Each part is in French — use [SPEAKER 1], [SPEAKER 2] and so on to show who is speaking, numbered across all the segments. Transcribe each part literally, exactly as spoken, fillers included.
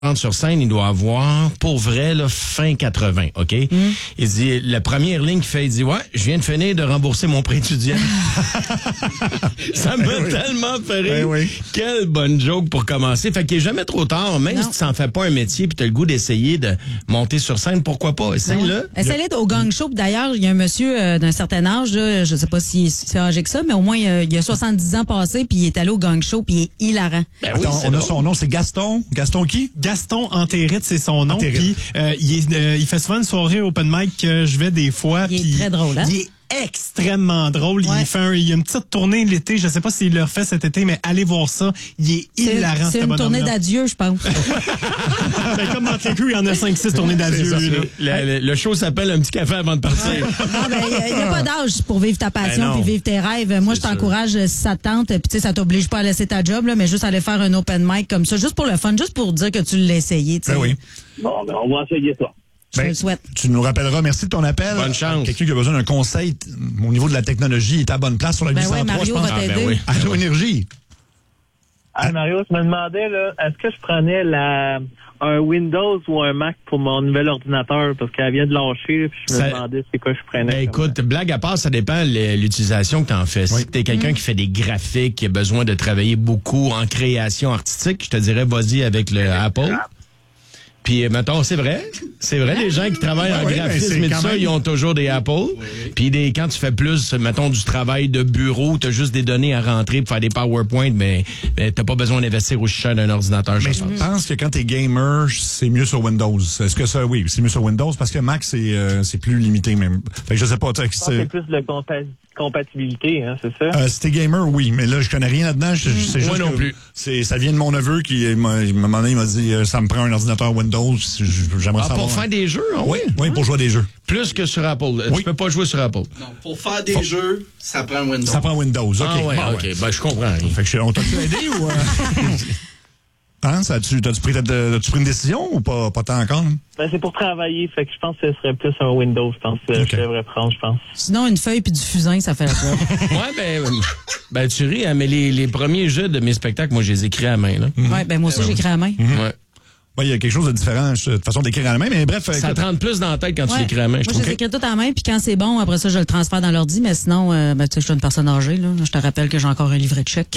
[SPEAKER 1] sur scène, il doit avoir, pour vrai, là, fin quatre-vingts, OK? Mm. Il dit, la première ligne qu'il fait, il dit, ouais, je viens de finir de rembourser mon prêt étudiant. Ça m'a oui. tellement fait rire. Oui, oui. Quelle bonne joke pour commencer. Fait qu'il est jamais trop tard, même non. si tu s'en fais pas un métier puis tu as le goût d'essayer de monter sur scène, pourquoi pas? Essaye-le.
[SPEAKER 2] Essaye-le au gang show. D'ailleurs, il y a un monsieur euh, d'un certain âge, là, je sais pas si c'est âgé que ça, mais au moins, euh, il y a soixante-dix ans passé, puis il est allé au gang show, puis il est hilarant.
[SPEAKER 3] Ben oui, Attends, on drôle. a son nom, c'est Gaston. Gaston qui?
[SPEAKER 4] Gaston Antérite, c'est son nom. Puis euh, il, est, euh, il fait souvent une soirée open mic que je vais des fois.
[SPEAKER 2] Il est très drôle, hein?
[SPEAKER 4] Il est extrêmement drôle. Ouais. Il fait un, il y a une petite tournée l'été. Je sais pas s'il le refait cet été, mais allez voir ça. Il est
[SPEAKER 2] c'est,
[SPEAKER 4] hilarant.
[SPEAKER 2] C'est une tournée d'adieu, je pense.
[SPEAKER 4] Ben, comme dans T Q, il y en a cinq six tournées d'adieu.
[SPEAKER 1] Le, le, le show s'appelle Un petit café avant de partir.
[SPEAKER 2] Non, ben, il n'y a pas d'âge pour vivre ta passion puis vivre tes rêves. Moi, je t'encourage si ça te tente. Puis tu sais, ça t'oblige pas à laisser ta job, là, mais juste aller faire un open mic comme ça, juste pour le fun, juste pour dire que tu l'as essayé.
[SPEAKER 3] Ben oui.
[SPEAKER 5] Bon, ben, on va essayer ça.
[SPEAKER 2] Je
[SPEAKER 3] ben,
[SPEAKER 2] te le souhaite.
[SPEAKER 3] Tu nous rappelleras. Merci de ton appel.
[SPEAKER 1] Bonne chance.
[SPEAKER 3] Quelqu'un qui a besoin d'un conseil au niveau de la technologie est à bonne place sur la
[SPEAKER 2] ben
[SPEAKER 3] huit cent trois,
[SPEAKER 2] ouais, Mario
[SPEAKER 3] je pense.
[SPEAKER 2] va t'aider.
[SPEAKER 1] Ah, ben oui.
[SPEAKER 3] Allo Énergie.
[SPEAKER 5] Ah, Mario, je me demandais, là, est-ce que je prenais la, un Windows ou un Mac pour mon nouvel ordinateur? Parce qu'elle vient de lâcher, puis je me ça, demandais c'est quoi je prenais.
[SPEAKER 1] Ben écoute, blague à part, ça dépend de l'utilisation que tu en fais. Oui. Si t'es quelqu'un mmh. qui fait des graphiques, qui a besoin de travailler beaucoup en création artistique, je te dirais, vas-y avec le Apple. Puis, mettons, c'est vrai. C'est vrai, les gens qui travaillent en oui, graphisme et tout ça, même... ils ont toujours des Apple. Oui, oui. Puis, des, quand tu fais plus, mettons, du travail de bureau, tu as juste des données à rentrer pour faire des PowerPoint, mais, mais tu n'as pas besoin d'investir aussi cher d'un ordinateur.
[SPEAKER 3] Mais je pense, je pense que quand tu es gamer, c'est mieux sur Windows. Est-ce que ça, oui, c'est mieux sur Windows parce que Mac, c'est euh, c'est plus limité même. Fait que je sais pas.
[SPEAKER 5] C'est, c'est plus de compa- compatibilité, hein, c'est ça?
[SPEAKER 3] Euh, si t'es gamer, oui, mais là, je connais rien là-dedans. Je, je sais
[SPEAKER 1] Moi
[SPEAKER 3] juste
[SPEAKER 1] non
[SPEAKER 3] que
[SPEAKER 1] plus.
[SPEAKER 3] C'est, ça vient de mon neveu qui, il m'a, il m'a, il m'a dit, ça me prend un ordinateur Windows. J'aimerais
[SPEAKER 1] ah,
[SPEAKER 3] savoir.
[SPEAKER 1] pour faire des jeux, hein?
[SPEAKER 3] Oui, oui, pour jouer à des jeux.
[SPEAKER 1] Plus que sur Apple. Oui. Tu peux pas jouer sur Apple.
[SPEAKER 6] Non, pour faire des pour... jeux, ça prend Windows.
[SPEAKER 3] Ça prend Windows, OK.
[SPEAKER 1] Ah, ouais,
[SPEAKER 3] bon,
[SPEAKER 1] OK,
[SPEAKER 3] ouais.
[SPEAKER 1] ben je comprends.
[SPEAKER 3] Fait que je, on t'a-tu aidé ou... Euh... Hein, ça, tu, t'as-tu pris, t'as-tu pris une décision ou pas, pas tant encore?
[SPEAKER 5] Ben, c'est pour travailler, fait que je pense que ce serait plus un Windows, je pense que okay. je devrais prendre, je pense.
[SPEAKER 2] Sinon, une feuille puis du fusain, ça fait la job.
[SPEAKER 1] Ouais, ben, ben, tu ris, hein, mais les, les premiers jeux de mes spectacles, moi, je les écris à la main, là.
[SPEAKER 2] Mm-hmm. Ouais, ben, moi aussi, j'écris à la main.
[SPEAKER 1] Mm-hmm. Ouais.
[SPEAKER 3] Il y a quelque chose de différent, de façon d'écrire à la main, mais bref.
[SPEAKER 1] Ça écoute... te rentre plus dans la tête quand ouais. tu l'écris à la main.
[SPEAKER 2] Moi, je les écris tout à la main, puis quand c'est bon, après ça, je le transfère dans l'ordi, mais sinon, euh, ben, tu sais, je suis une personne âgée, là. Je te rappelle que j'ai encore un livret de chèque.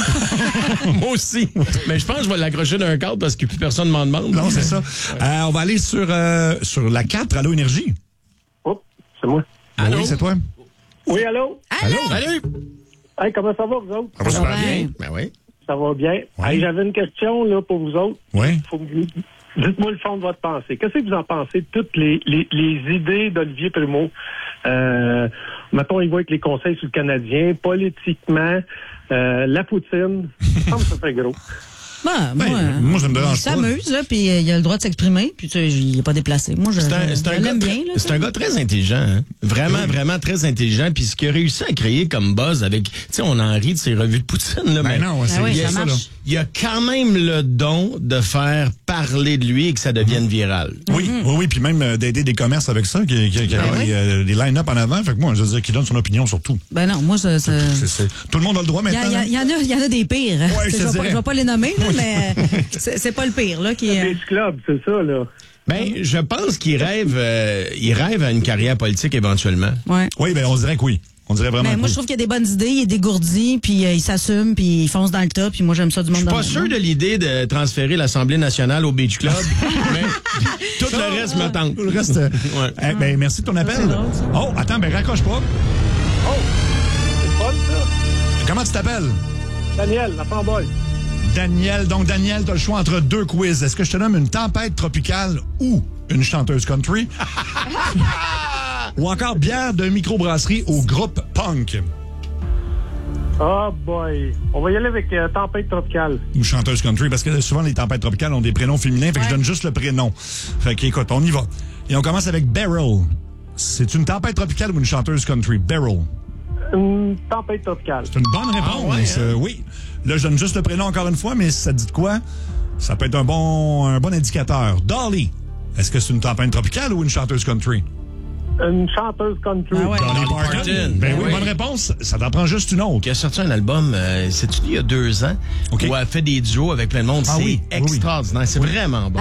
[SPEAKER 1] Moi aussi. Mais je pense que je vais l'accrocher d'un cadre parce que plus personne m'en demande.
[SPEAKER 3] Non, c'est ça. Euh, on va aller sur, euh, sur la quatre, Allo Énergie.
[SPEAKER 5] Oh, c'est moi.
[SPEAKER 3] Allô? Oui, c'est toi.
[SPEAKER 5] Oui, allô?
[SPEAKER 2] Allô?
[SPEAKER 1] Salut!
[SPEAKER 5] Hey, comment ça va, vous autres?
[SPEAKER 3] Ça va super bien.
[SPEAKER 1] bien. Ben oui.
[SPEAKER 5] Ça va bien. Ouais. Hey, j'avais une question là pour vous autres.
[SPEAKER 3] Oui.
[SPEAKER 5] Faut que vous... Dites-moi le fond de votre pensée. Qu'est-ce que vous en pensez de toutes les, les, les idées d'Olivier Primo? Euh, mettons, il va avec les conseils sur le Canadien, politiquement, euh, la poutine. Ça me ça fait gros.
[SPEAKER 2] Ben,
[SPEAKER 3] ben,
[SPEAKER 2] moi,
[SPEAKER 3] moi, ça me dérange
[SPEAKER 2] il
[SPEAKER 3] pas.
[SPEAKER 2] Il s'amuse, là, puis euh, il a le droit de s'exprimer, puis tu sais, il n'est pas déplacé. Moi, je,
[SPEAKER 1] c'est un, c'est
[SPEAKER 2] je
[SPEAKER 1] un
[SPEAKER 2] l'aime
[SPEAKER 1] gars,
[SPEAKER 2] bien. Là,
[SPEAKER 1] c'est un gars très intelligent, hein? Vraiment, oui. vraiment très intelligent. Puis ce qu'il a réussi à créer comme buzz avec, tu sais, on en rit de ses revues de poutine, là,
[SPEAKER 3] ben
[SPEAKER 1] mais
[SPEAKER 3] non, c'est
[SPEAKER 2] ben oui,
[SPEAKER 3] bien
[SPEAKER 2] ça,
[SPEAKER 3] ça, là.
[SPEAKER 1] Il a quand même le don de faire parler de lui et que ça devienne viral.
[SPEAKER 3] Oui, mm-hmm. oui, oui, puis même euh, d'aider des commerces avec ça, qui, qui, qui ben a oui. euh, des line-up en avant. Fait que moi, je veux dire, qu'il donne son opinion sur tout.
[SPEAKER 2] Ben non, moi, ça... ça...
[SPEAKER 3] C'est, c'est... Tout le monde a le droit maintenant. Il
[SPEAKER 2] y, y, y, en a, y en a des pires.
[SPEAKER 3] Ouais, je,
[SPEAKER 2] je, vais pas, je vais pas les nommer, là,
[SPEAKER 3] oui.
[SPEAKER 2] mais c'est, c'est pas le pire, là, qui est...
[SPEAKER 5] Des clubs, c'est ça, là.
[SPEAKER 1] Ben, je pense qu'il rêve, euh, il rêve à une carrière politique éventuellement.
[SPEAKER 2] Ouais.
[SPEAKER 3] Oui, ben on dirait que oui. On dirait vraiment.
[SPEAKER 2] Ben, moi,
[SPEAKER 3] oui.
[SPEAKER 2] je trouve qu'il y a des bonnes idées, il est dégourdi, puis euh, il s'assume, puis il fonce dans le tas, puis moi, j'aime ça du monde.
[SPEAKER 1] Je suis
[SPEAKER 2] dans
[SPEAKER 1] pas sûr de l'idée de transférer l'Assemblée nationale au Beach Club, mais tout ça, le reste me tente.
[SPEAKER 3] Tout le reste. Euh, ouais. eh, ben, merci de ton appel. Drôle, oh, attends, ben raccroche pas.
[SPEAKER 5] Oh, c'est fun, ça.
[SPEAKER 3] Comment tu t'appelles?
[SPEAKER 5] Daniel, la fanboy.
[SPEAKER 3] Daniel, donc Daniel, tu as le choix entre deux quiz. Est-ce que je te nomme une tempête tropicale ou une chanteuse country? Ou encore bière de microbrasserie au groupe punk?
[SPEAKER 5] Oh boy. On va y aller avec euh, tempête tropicale.
[SPEAKER 3] Ou chanteuse country, parce que souvent les tempêtes tropicales ont des prénoms féminins, fait que ouais. je donne juste le prénom. Fait que écoute, on y va. Et on commence avec Beryl. C'est une tempête tropicale ou une chanteuse country? Beryl.
[SPEAKER 5] Une tempête tropicale.
[SPEAKER 3] C'est une bonne réponse. Ah ouais, hein? euh, oui. Là, je donne juste le prénom encore une fois, mais ça dit de quoi? Ça peut être un bon, un bon indicateur. Dolly. Est-ce que c'est une tempête tropicale ou une chanteuse country?
[SPEAKER 5] Une chanteuse country.
[SPEAKER 2] Ah ouais.
[SPEAKER 3] Dolly Parton.
[SPEAKER 1] Parton.
[SPEAKER 3] Ben oui,
[SPEAKER 1] Oui.
[SPEAKER 3] bonne réponse. Ça t'en prend juste une autre.
[SPEAKER 1] Qui a sorti un album, euh, c'est-tu il y a deux ans,
[SPEAKER 3] OK.
[SPEAKER 1] où elle fait des duos avec plein de monde.
[SPEAKER 3] Ah
[SPEAKER 1] c'est
[SPEAKER 3] oui, oui, oui.
[SPEAKER 1] extraordinaire. C'est vraiment bon.